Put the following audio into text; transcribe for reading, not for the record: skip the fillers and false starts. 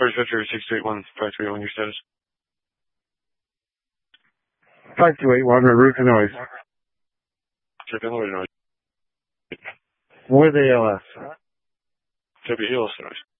First Venture 6281-5381, your status. 5281, root and noise. Check in the noise. With ALS. Check the ELS noise.